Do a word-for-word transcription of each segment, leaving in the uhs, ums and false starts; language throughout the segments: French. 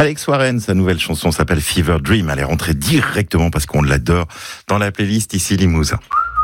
Alex Warren, sa nouvelle chanson s'appelle Fever Dream. Elle est rentrée directement parce qu'on l'adore dans la playlist Ici Limousin.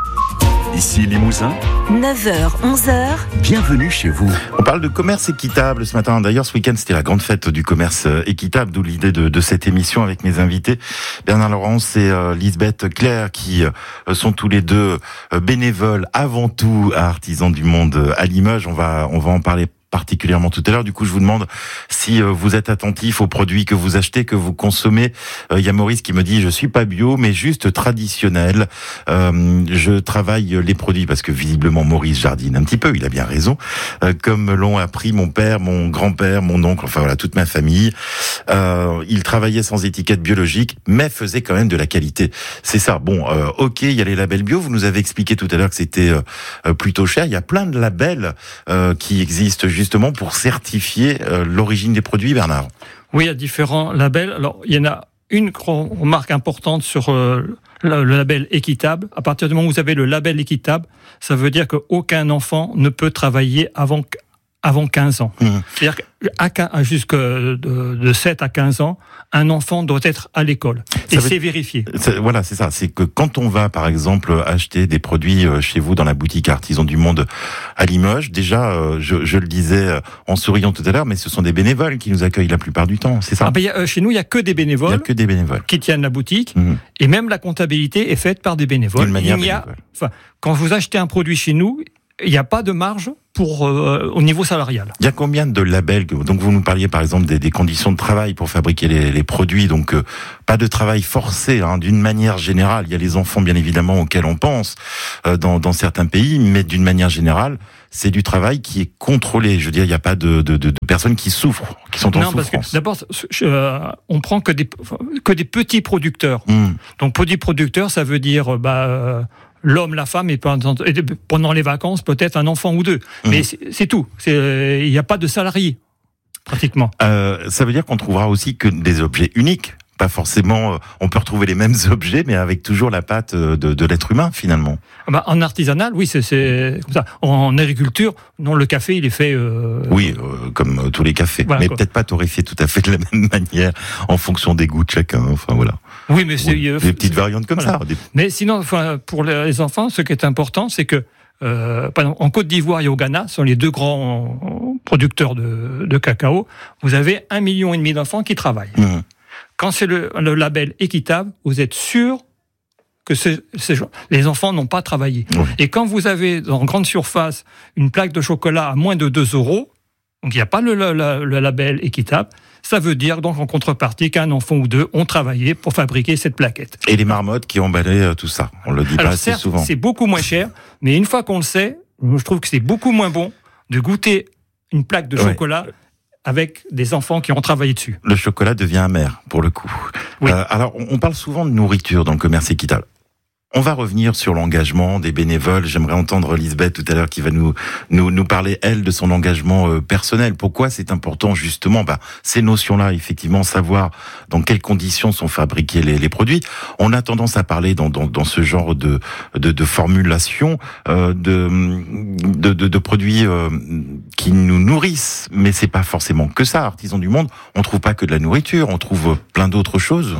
Ici Limousin, neuf heures, onze heures. Bienvenue chez vous. On parle de commerce équitable ce matin. D'ailleurs, ce week-end, c'était la grande fête du commerce équitable, d'où l'idée de, de cette émission avec mes invités. Bernard Laurence et euh, Lisbeth Claire, qui euh, sont tous les deux euh, bénévoles avant tout à Artisans du Monde à Limoges. On va, on va en parler particulièrement tout à l'heure. Du coup, je vous demande si euh, vous êtes attentif aux produits que vous achetez, que vous consommez. Il euh, y a Maurice qui me dit, je suis pas bio, mais juste traditionnel. Euh, je travaille les produits parce que visiblement Maurice jardine un petit peu. Il a bien raison. Euh, comme l'ont appris mon père, mon grand-père, mon oncle, enfin voilà, toute ma famille. Euh, il travaillait sans étiquette biologique, mais faisait quand même de la qualité. C'est ça. Bon, euh, ok, il y a les labels bio. Vous nous avez expliqué tout à l'heure que c'était euh, plutôt cher. Il y a plein de labels euh, qui existent justement pour certifier euh, l'origine des produits, Bernard. Oui, il y a différents labels. Alors, il y en a une remarque importante sur euh, le, le label équitable. À partir du moment où vous avez le label équitable, ça veut dire qu'aucun enfant ne peut travailler avant, avant quinze ans. Mmh. C'est-à-dire qu'à jusque de, de sept à quinze ans, un enfant doit être à l'école. Et veut, c'est vérifié. C'est, voilà, c'est ça. C'est que quand on va, par exemple, acheter des produits chez vous dans la boutique Artisans du Monde à Limoges, déjà, je, je le disais en souriant tout à l'heure, mais ce sont des bénévoles qui nous accueillent la plupart du temps, c'est ça? Ah ben, y a, chez nous, il n'y a que des bénévoles. Il n'y a que des bénévoles. Qui tiennent la boutique. Mmh. Et même la comptabilité est faite par des bénévoles. D'une manière il y a, bénévole. Enfin, quand vous achetez un produit chez nous, il n'y a pas de marge pour euh, au niveau salarial. Il y a combien de labels? Donc vous nous parliez par exemple des, des conditions de travail pour fabriquer les, les produits. Donc euh, pas de travail forcé, hein, d'une manière générale. Il y a les enfants bien évidemment auxquels on pense euh, dans, dans certains pays, mais d'une manière générale, c'est du travail qui est contrôlé. Je veux dire, il n'y a pas de, de, de, de personnes qui souffrent, qui sont en non, souffrance. Parce que d'abord, euh, on prend que des que des petits producteurs. Mmh. Donc petits producteurs, ça veut dire bah. Euh, l'homme, la femme, et pendant les vacances, peut-être un enfant ou deux. Mmh. Mais c'est, c'est tout. Il n'y a pas de salariés, pratiquement. Euh, ça veut dire qu'on trouvera aussi que des objets uniques. Pas forcément, euh, on peut retrouver les mêmes objets, mais avec toujours la patte de, de l'être humain, finalement. Bah, en artisanal, oui, c'est, c'est comme ça. En agriculture, non, le café, il est fait... Euh... Oui, euh, comme euh, tous les cafés. Voilà, mais quoi. Peut-être pas torréfié tout à fait de la même manière, en fonction des goûts de chacun. Enfin, voilà. Oui, mais c'est... Oui, euh, des petites variantes comme voilà. ça. Des... Mais sinon, enfin, pour les enfants, ce qui est important, c'est que, euh, par exemple, en Côte d'Ivoire et au Ghana, sont les deux grands producteurs de, de cacao, vous avez un million et demi d'enfants qui travaillent. Mmh. Quand c'est le, le label équitable, vous êtes sûr que c'est, c'est, les enfants n'ont pas travaillé. Oui. Et quand vous avez en grande surface une plaque de chocolat à moins de deux euros, donc il n'y a pas le, le, le label équitable, ça veut dire donc en contrepartie qu'un enfant ou deux ont travaillé pour fabriquer cette plaquette. Et les marmottes qui emballaient tout ça, on le dit Alors pas assez certes, souvent. C'est beaucoup moins cher, mais une fois qu'on le sait, je trouve que c'est beaucoup moins bon de goûter une plaque de ouais. chocolat avec des enfants qui ont travaillé dessus. Le chocolat devient amer, pour le coup. Oui. Euh, alors, on parle souvent de nourriture dans le commerce équitable. On va revenir sur l'engagement des bénévoles. J'aimerais entendre Lisbeth tout à l'heure qui va nous nous, nous parler, elle, de son engagement euh, personnel. Pourquoi c'est important, justement, bah, ces notions-là, effectivement, savoir dans quelles conditions sont fabriqués les, les produits. On a tendance à parler dans, dans, dans ce genre de, de, de formulation euh, de, de, de, de produits euh, qui nous nourrissent. Mais c'est pas forcément que ça. Artisans du Monde, on trouve pas que de la nourriture, on trouve plein d'autres choses.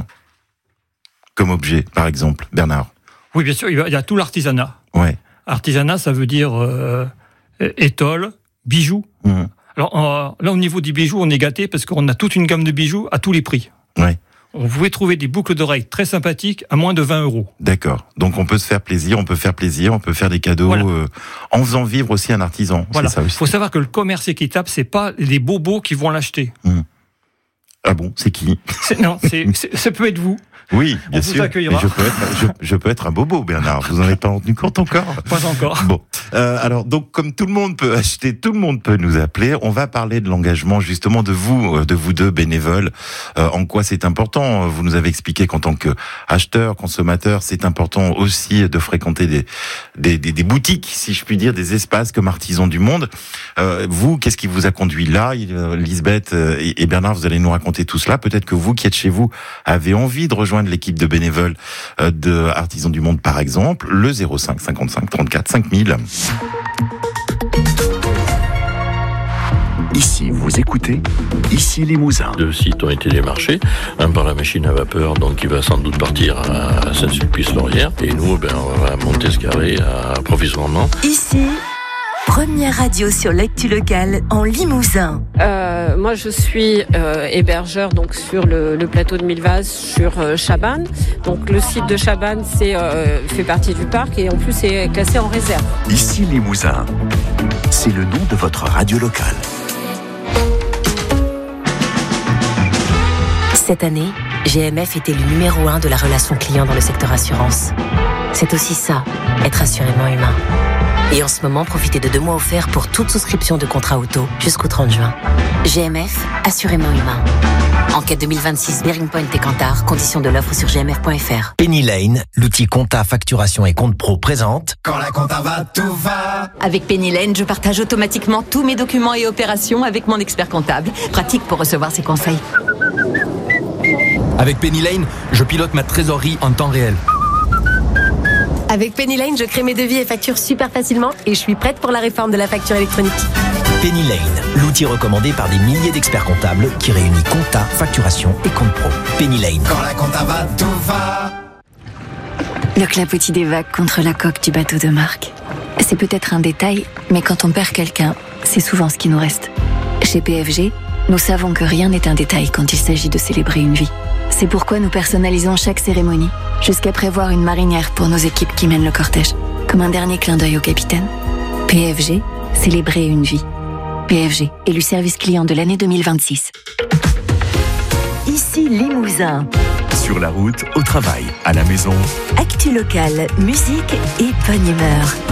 Comme objet, par exemple. Bernard. Oui, bien sûr, il y a tout l'artisanat. Ouais. Artisanat, ça veut dire euh, étole, bijoux. Mmh. Alors euh, là, au niveau des bijoux, on est gâté parce qu'on a toute une gamme de bijoux à tous les prix. Ouais. On pouvait trouver des boucles d'oreilles très sympathiques à moins de vingt euros. D'accord. Donc on peut se faire plaisir, on peut faire plaisir, on peut faire des cadeaux voilà. euh, en faisant vivre aussi un artisan. Voilà. C'est ça aussi. Il faut savoir que le commerce équitable, c'est pas les bobos qui vont l'acheter. Mmh. Ah bon, c'est qui? c'est, Non, c'est, c'est, ça peut être vous. Oui, bien on sûr. Vous accueillera. Je peux, être, je, je peux être un bobo, Bernard. Vous en avez pas rendu compte encore? Pas encore. Bon. Euh, alors, donc, comme tout le monde peut acheter, tout le monde peut nous appeler. On va parler de l'engagement, justement, de vous, de vous deux bénévoles. Euh, en quoi c'est important? Vous nous avez expliqué qu'en tant qu'acheteur, consommateur, c'est important aussi de fréquenter des, des, des, des boutiques, si je puis dire, des espaces comme Artisans du Monde. Euh, vous, qu'est-ce qui vous a conduit là? Lisbeth et Bernard, vous allez nous raconter tout cela. Peut-être que vous, qui êtes chez vous, avez envie de rejoindre de l'équipe de bénévoles de Artisans du Monde, par exemple, le zéro cinq cinquante-cinq trente-quatre cinq mille. Ici, vous écoutez, ici Limousin. Deux sites ont été démarchés, un par la machine à vapeur, donc il va sans doute partir à Saint-Sulpice-Laurière, et nous, ben, on va monter ce carré à provisoirement. Ici, première radio sur l'actu locale en Limousin. Euh, moi, je suis euh, hébergeur donc sur le, le plateau de Millevaches sur euh, Chabannes. Donc le site de Chabannes c'est, euh, fait partie du parc et en plus c'est classé en réserve. Ici Limousin, c'est le nom de votre radio locale. Cette année, G M F était le numéro un de la relation client dans le secteur assurance. C'est aussi ça, être assurément humain. Et en ce moment, profitez de deux mois offerts pour toute souscription de contrat auto jusqu'au trente juin. G M F, assurément humain. Enquête deux mille vingt-six, Bearing Point et Kantar, conditions de l'offre sur g m f point f r. Penny Lane, l'outil compta, facturation et compte pro présente. Quand la compta va, tout va. Avec Penny Lane, je partage automatiquement tous mes documents et opérations avec mon expert comptable. Pratique pour recevoir ses conseils. Avec Penny Lane, je pilote ma trésorerie en temps réel. Avec Penny Lane, je crée mes devis et factures super facilement et je suis prête pour la réforme de la facture électronique. Penny Lane, l'outil recommandé par des milliers d'experts comptables qui réunit compta, facturation et compte pro. Penny Lane. Quand la compta va, tout va. Le clapotis des vagues contre la coque du bateau de Marc. C'est peut-être un détail, mais quand on perd quelqu'un, c'est souvent ce qui nous reste. Chez P F G, nous savons que rien n'est un détail quand il s'agit de célébrer une vie. C'est pourquoi nous personnalisons chaque cérémonie, jusqu'à prévoir une marinière pour nos équipes qui mènent le cortège. Comme un dernier clin d'œil au capitaine. P F G, célébrer une vie. P F G, élu service client de l'année deux mille vingt-six. Ici Limousin. Sur la route, au travail, à la maison. Actu locale, musique et bonne humeur.